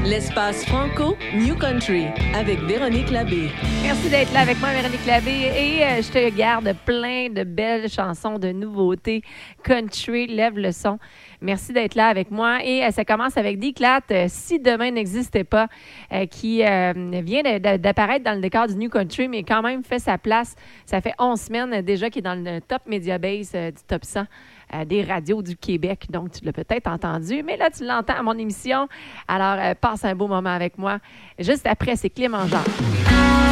L'espace franco New Country avec Véronique Labbé. Merci d'être là avec moi, Véronique Labbé. Et je te garde plein de belles chansons, de nouveautés country. Lève le son. Merci d'être là avec moi. Et ça commence avec Declat, Si demain n'existait pas, qui vient d'apparaître dans le décor du New Country, mais quand même fait sa place. Ça fait 11 semaines déjà qu'il est dans le top Media Base du top 100 des radios du Québec. Donc, tu l'as peut-être entendu, mais là, tu l'entends à mon émission. Alors, passe un beau moment avec moi. Juste après, c'est Clément Jean.